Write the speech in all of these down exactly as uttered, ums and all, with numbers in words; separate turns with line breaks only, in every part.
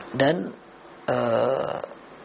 Dan uh,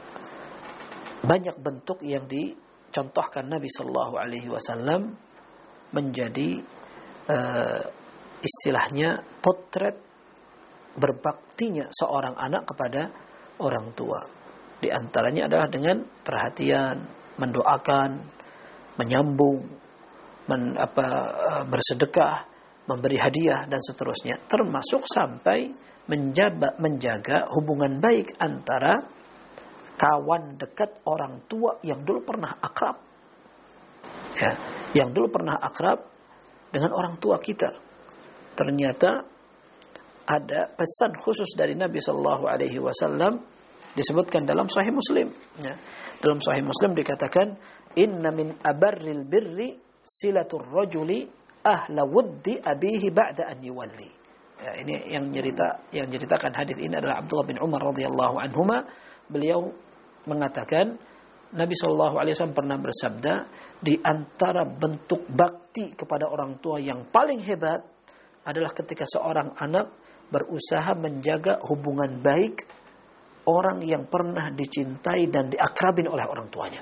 banyak bentuk yang dicontohkan Nabi Sallallahu Alaihi Wasallam menjadi uh, istilahnya potret berbaktinya seorang anak kepada orang tua. Di antaranya adalah dengan perhatian, mendoakan, menyambung, men, apa, bersedekah, memberi hadiah dan seterusnya, termasuk sampai menjaga, menjaga hubungan baik antara kawan dekat orang tua yang dulu pernah akrab, ya, yang dulu pernah akrab dengan orang tua kita. Ternyata ada pesan khusus dari Nabi Sallallahu Alaihi Wasallam disebutkan dalam Sahih Muslim. Ya. Dalam Sahih Muslim dikatakan, Inna min abarril birri silatur rajuli ahla wuddi abihi ba'da an yuwalli. Ya, ini yang cerita yang ceritakan hadis ini adalah Abdullah bin Umar radhiyallahu anhuma. Beliau mengatakan Nabi Shallallahu Alaihi Wasallam pernah bersabda, di antara bentuk bakti kepada orang tua yang paling hebat adalah ketika seorang anak berusaha menjaga hubungan baik orang yang pernah dicintai dan diakrabin oleh orang tuanya.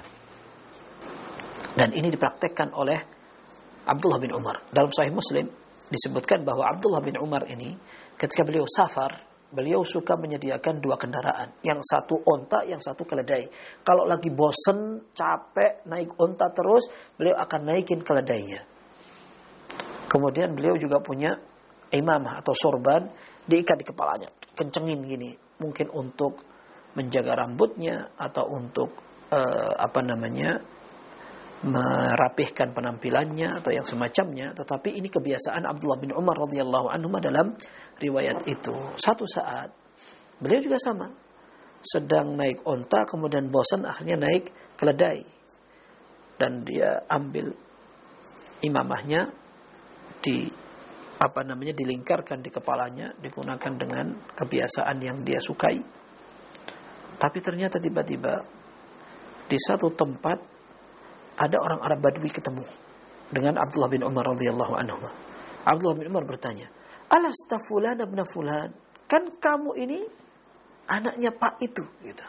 Dan ini dipraktekkan oleh Abdullah bin Umar. Dalam Sahih Muslim disebutkan bahwa Abdullah bin Umar ini ketika beliau safar, beliau suka menyediakan dua kendaraan. Yang satu onta, yang satu keledai. Kalau lagi bosen, capek, naik onta terus, beliau akan naikin keledainya. Kemudian beliau juga punya imamah atau sorban, diikat di kepalanya. Kencengin gini. Mungkin untuk menjaga rambutnya atau untuk uh, apa namanya merapihkan penampilannya atau yang semacamnya. Tetapi ini kebiasaan Abdullah bin Umar radhiyallahu anhu dalam riwayat itu. Satu saat beliau juga sama, sedang naik onta, kemudian bosan, akhirnya naik keledai, dan dia ambil imamahnya, di apa namanya dilingkarkan di kepalanya, digunakan dengan kebiasaan yang dia sukai. Tapi ternyata tiba-tiba di satu tempat ada orang Arab Badui ketemu dengan Abdullah bin Umar radhiyallahu anhu. Abdullah bin Umar bertanya, "Alasta fulan ibn fulan? Kan kamu ini anaknya Pak itu?" gitu.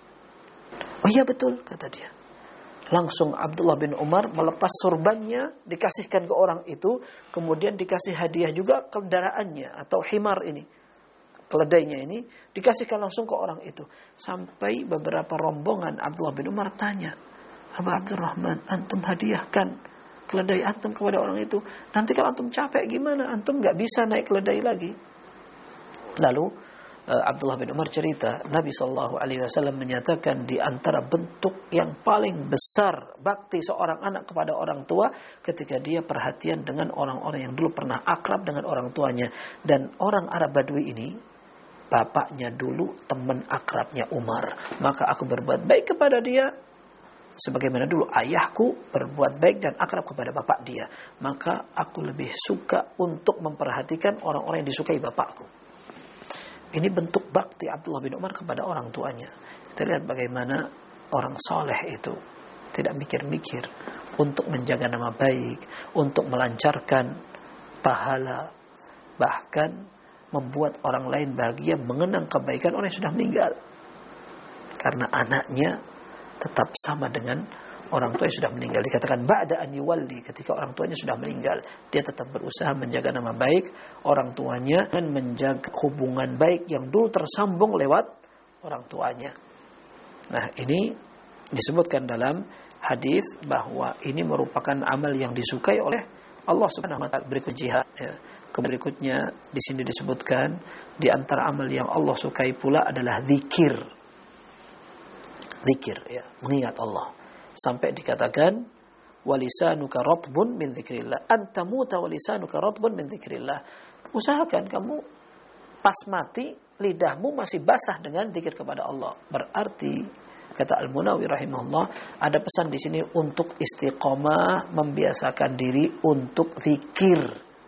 "Oh iya betul," kata dia. Langsung Abdullah bin Umar melepas sorbannya, dikasihkan ke orang itu, kemudian dikasih hadiah juga kendaraannya atau himar ini, keledainya ini, dikasihkan langsung ke orang itu. Sampai beberapa rombongan Abdullah bin Umar tanya, "Aba Abdurrahman, antum hadiahkan keledai antum kepada orang itu. Nanti kalau antum capek gimana? Antum gak bisa naik keledai lagi." Lalu Abdullah bin Umar cerita, Nabi Shallallahu Alaihi Wasallam menyatakan di antara bentuk yang paling besar bakti seorang anak kepada orang tua ketika dia perhatian dengan orang-orang yang dulu pernah akrab dengan orang tuanya. Dan orang Arab Badui ini bapaknya dulu teman akrabnya Umar, maka aku berbuat baik kepada dia sebagaimana dulu ayahku berbuat baik dan akrab kepada bapak dia, maka aku lebih suka untuk memperhatikan orang-orang yang disukai bapakku. Ini bentuk bakti Abdullah bin Umar kepada orang tuanya. Kita lihat bagaimana orang soleh itu tidak mikir-mikir untuk menjaga nama baik, untuk melancarkan pahala, bahkan membuat orang lain bahagia, mengenang kebaikan orang yang sudah meninggal. Karena anaknya tetap sama dengan orang tua yang sudah meninggal. Dikatakan ba'da an yuwalli, ketika orang tuanya sudah meninggal, dia tetap berusaha menjaga nama baik orang tuanya dan menjaga hubungan baik yang dulu tersambung lewat orang tuanya. Nah, ini disebutkan dalam hadis bahwa ini merupakan amal yang disukai oleh Allah Subhanahu wa taala. Berikut jihad, ya. Berikutnya di sini disebutkan di antara amal yang Allah sukai pula adalah zikir. Zikir, ya, mengingat Allah. Sampai dikatakan walisanuka ratbun min dzikrillah, antamuta walisanuka ratbun min dzikrillah. Usahakan kamu pas mati lidahmu masih basah dengan zikir kepada Allah. Berarti kata Al-Munawi rahimahullah, ada pesan di sini untuk istiqomah, membiasakan diri untuk zikir.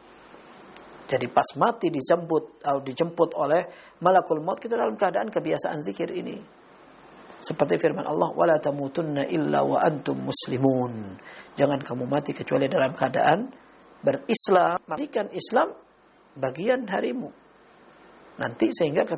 Jadi pas mati dijemput atau dijemput oleh malakul maut, kita dalam keadaan kebiasaan zikir ini. Seperti firman Allah, wala tamutunna illa wa antum muslimun. Jangan kamu mati kecuali dalam keadaan berislam. Jadikan Islam bagian harimu. Nanti sehingga